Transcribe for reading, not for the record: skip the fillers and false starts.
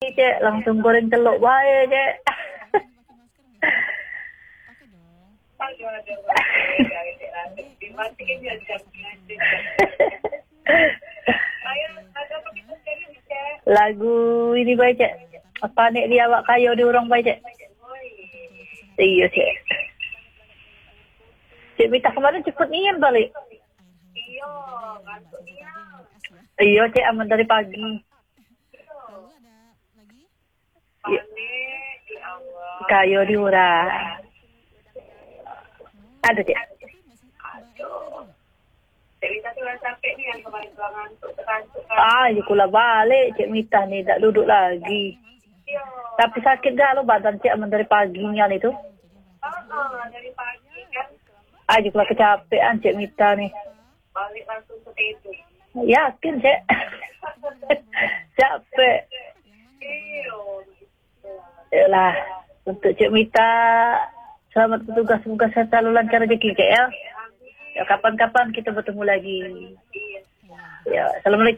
Cek, langsung goreng telur bae, Cek. Lagu ini bae, Cek. Apa nek dia awak kayo di orang bae, Cek. Iya, Cek. Cek Mita kemarin cepet nian balik. Iya, Cek, aman dari pagi. Kayo di urang. Ada, Cek. Ya kula balik, Cik Mita nih, tak duduk lagi. Tapi sakit gak lo badan Cik aman dari paginya itu? Dari pagi kan. Kula kecapean Cik Mita nih. Balik langsung ke itu. Yakin, Cik. Capek. Yalah, untuk Cik Mita, selamat bertugas, semoga sehat selalu lancar rezeki, Cik ya. Ya, kapan-kapan kita bertemu lagi. Ya, assalamualaikum.